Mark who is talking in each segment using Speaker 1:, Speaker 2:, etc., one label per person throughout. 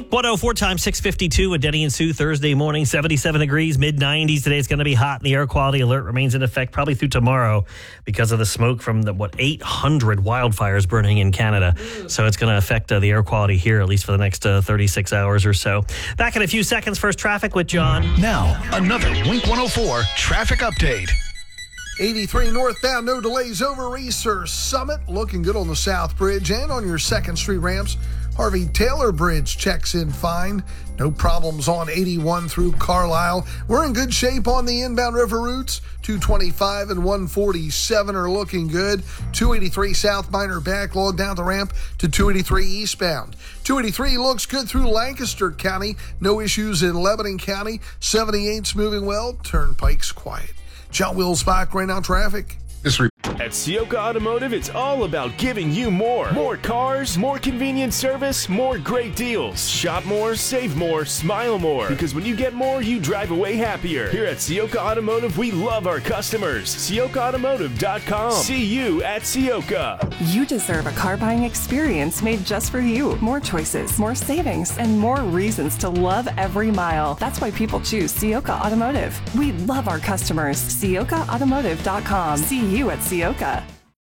Speaker 1: 104 times 652 with Denny and Sue Thursday morning, 77 degrees, mid-90s. Today it's going to be hot and the air quality alert remains in effect probably through tomorrow because of the smoke from the 800 wildfires burning in Canada. So it's going to affect the air quality here, at least for the next 36 hours or so. Back in a few seconds, first traffic with John.
Speaker 2: Now, another Wink 104 traffic update.
Speaker 3: 83 northbound, no delays over Research Summit. Looking good on the South Bridge and on your 2nd Street ramps. Harvey Taylor Bridge checks in fine. No problems on 81 through Carlisle. We're in good shape on the inbound river routes. 225 and 147 are looking good. 283 south minor backlog down the ramp to 283 eastbound. 283 looks good through Lancaster County. No issues in Lebanon County. 78's moving well. Turnpike's quiet. John Wilsbach, right now traffic.
Speaker 4: At Ciocca Automotive, it's all about giving you more. More cars, more convenient service, more great deals. Shop more, save more, smile more. Because when you get more, you drive away happier. Here at Ciocca Automotive, we love our customers. CioccaAutomotive.com. See you at Ciocca.
Speaker 5: You deserve a car buying experience made just for you. More choices, more savings, and more reasons to love every mile. That's why people choose Ciocca Automotive. We love our customers. CioccaAutomotive.com. See you at Ciocca.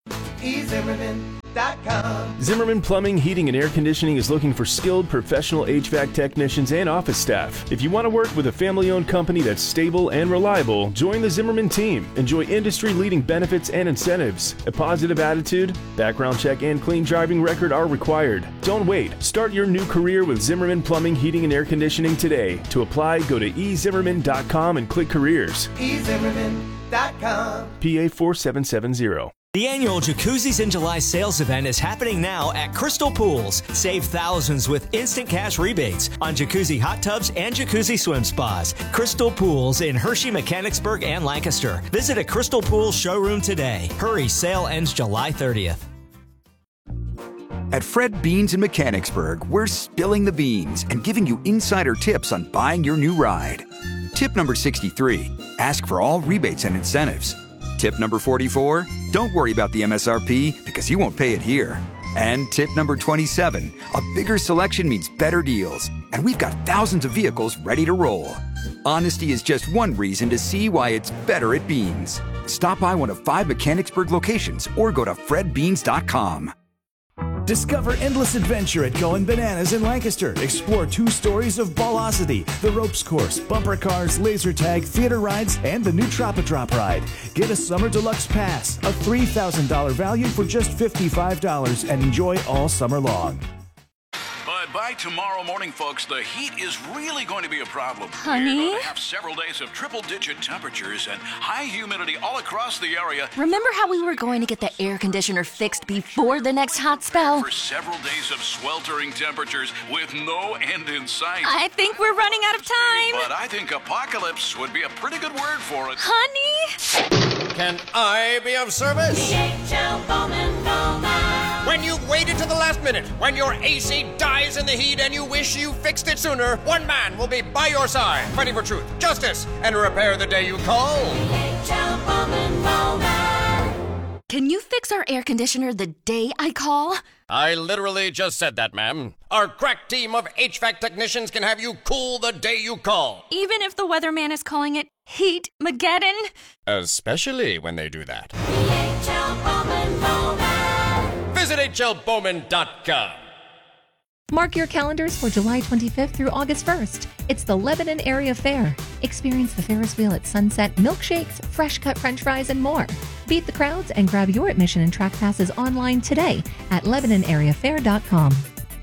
Speaker 4: Zimmerman Plumbing, Heating, and Air Conditioning is looking for skilled professional HVAC technicians and office staff. If you want to work with a family-owned company that's stable and reliable, join the Zimmerman team. Enjoy industry-leading benefits and incentives. A positive attitude, background check, and clean driving record are required. Don't wait. Start your new career with Zimmerman Plumbing, Heating, and Air Conditioning today. To apply, go to ezimmerman.com and click careers. ezimmerman.com. PA 4770.
Speaker 6: The annual Jacuzzis in July sales event is happening now at Crystal Pools. Save thousands with instant cash rebates on jacuzzi hot tubs and jacuzzi swim spas. Crystal Pools in Hershey, Mechanicsburg, and Lancaster. Visit a Crystal Pools showroom today. Hurry, sale ends July 30th.
Speaker 7: At Fred Beans in Mechanicsburg, we're spilling the beans and giving you insider tips on buying your new ride. Tip number 63, ask for all rebates and incentives. Tip number 44, don't worry about the MSRP because you won't pay it here. And tip number 27, a bigger selection means better deals. And we've got thousands of vehicles ready to roll. Honesty is just one reason to see why it's better at Beans. Stop by one of 5 Mechanicsburg locations or go to fredbeans.com.
Speaker 8: Discover endless adventure at Going Bananas in Lancaster. Explore 2 stories of Ballosity, the ropes course, bumper cars, laser tag, theater rides, and the new Tropodrop ride. Get a Summer Deluxe Pass, a $3,000 value for just $55, and enjoy all summer long.
Speaker 2: But by tomorrow morning, folks, the heat is really going to be a problem.
Speaker 9: Honey?
Speaker 2: We're going to have several days of triple-digit temperatures and high humidity all across the area.
Speaker 9: Remember how we were going to get the air conditioner fixed before the next hot spell?
Speaker 2: For several days of sweltering temperatures with no end in sight.
Speaker 9: I think we're running out of time.
Speaker 2: But I think apocalypse would be a pretty good word for it.
Speaker 9: Honey?
Speaker 10: Can I be of service?
Speaker 11: DHL Bowman Bowman.
Speaker 10: When you've waited to the last minute, when your AC dies in the heat and you wish you fixed it sooner, one man will be by your side, fighting for truth, justice, and repair the day you call.
Speaker 11: DHL Bowman Bowman.
Speaker 9: Can you fix our air conditioner the day I call?
Speaker 10: I literally just said that, ma'am. Our crack team of HVAC technicians can have you cool the day you call.
Speaker 9: Even if the weatherman is calling it Heat-mageddon?
Speaker 10: Especially when they do that.
Speaker 11: DHL Bowman Bowman.
Speaker 10: Visit hlbowman.com.
Speaker 12: Mark your calendars for July 25th through August 1st. It's the Lebanon Area Fair. Experience the Ferris wheel at sunset, milkshakes, fresh-cut french fries, and more. Beat the crowds and grab your admission and track passes online today at LebanonAreaFair.com.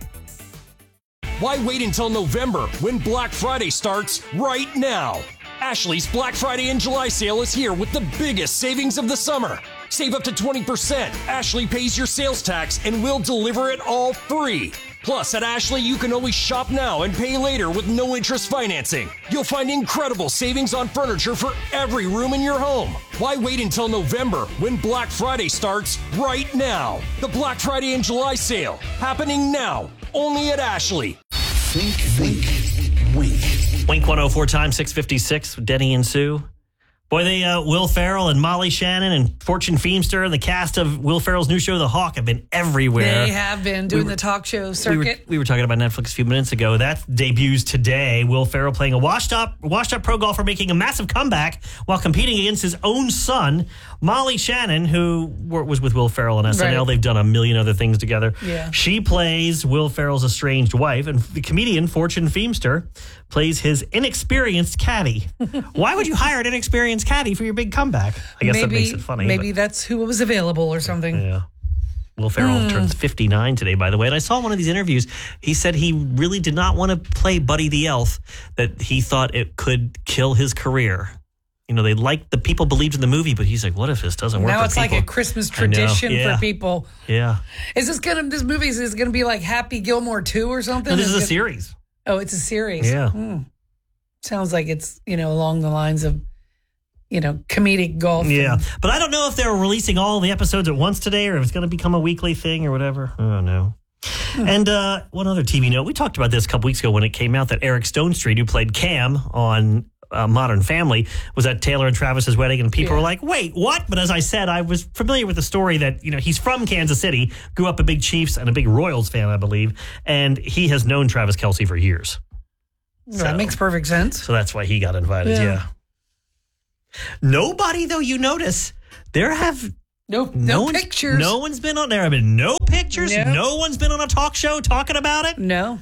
Speaker 13: Why wait until November when Black Friday starts right now? Ashley's Black Friday and July sale is here with the biggest savings of the summer. Save up to 20%. Ashley pays your sales tax and we'll deliver it all free. Plus, at Ashley, you can always shop now and pay later with no interest financing. You'll find incredible savings on furniture for every room in your home. Why wait until November when Black Friday starts right now? The Black Friday and July sale happening now, only at Ashley.
Speaker 2: Think, wink.
Speaker 1: Wink 104 times 656 with Denny and Sue. Boy, Will Ferrell and Molly Shannon and Fortune Feimster and the cast of Will Ferrell's new show, The Hawk, have been everywhere.
Speaker 14: They have been doing the talk show circuit.
Speaker 1: We were talking about Netflix a few minutes ago. That debuts today. Will Ferrell playing a washed-up pro golfer making a massive comeback while competing against his own son. Molly Shannon, who was with Will Ferrell on SNL. Right. They've done a million other things together.
Speaker 14: Yeah.
Speaker 1: She plays Will Ferrell's estranged wife, and the comedian Fortune Feimster plays his inexperienced caddy. Why would you hire an inexperienced caddy for your big comeback? I guess that makes it funny.
Speaker 14: Maybe that's who was available or something.
Speaker 1: Yeah. Will Ferrell turns 59 today, by the way. And I saw one of these interviews. He said he really did not want to play Buddy the Elf, that he thought it could kill his career. You know, the people believed in the movie, but he's like, what if this doesn't work?
Speaker 14: Now it's
Speaker 1: people?
Speaker 14: like a Christmas tradition for people.
Speaker 1: Yeah.
Speaker 14: Is this movie is going to be like Happy Gilmore 2 or something?
Speaker 1: No, this is a series.
Speaker 14: Oh, it's a series.
Speaker 1: Yeah.
Speaker 14: Sounds like it's, along the lines of, comedic golf.
Speaker 1: Yeah. But I don't know if they're releasing all the episodes at once today or if it's going to become a weekly thing or whatever. I don't know. And one other TV note. We talked about this a couple weeks ago when it came out that Eric Stonestreet, who played Cam on Modern Family, was at Taylor and Travis's wedding, and people were like, wait, what? But as I said, I was familiar with the story that, he's from Kansas City, grew up a big Chiefs and a big Royals fan, I believe, and he has known Travis Kelce for years.
Speaker 14: That makes perfect sense.
Speaker 1: So that's why he got invited, yeah. Nobody, though, you notice, there have...
Speaker 14: No pictures.
Speaker 1: No one's been on there. Have been no pictures.
Speaker 14: Nope.
Speaker 1: No one's been on a talk show talking about it.
Speaker 14: No.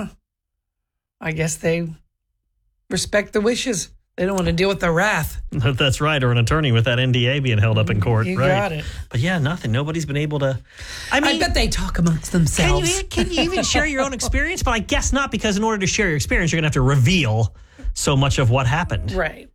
Speaker 14: I guess they respect the wishes. They don't want to deal with the wrath.
Speaker 1: That's right. Or an attorney with that NDA being held up in court.
Speaker 14: You
Speaker 1: right.
Speaker 14: got it.
Speaker 1: But yeah, nothing. Nobody's been able to.
Speaker 14: I bet they talk amongst themselves.
Speaker 1: Can you even share your own experience? But I guess not, because in order to share your experience, you're going to have to reveal so much of what happened.
Speaker 14: Right.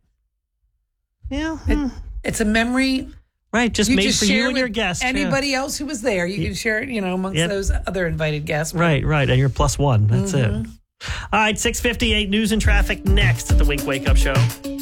Speaker 1: Yeah.
Speaker 14: It's a memory.
Speaker 1: Right. Just made for you and your guests.
Speaker 14: Anybody else who was there. You can share it, amongst those other invited guests.
Speaker 1: Right. And you're +1. That's it. All right, 6:58 news and traffic next at the Wake Up Show.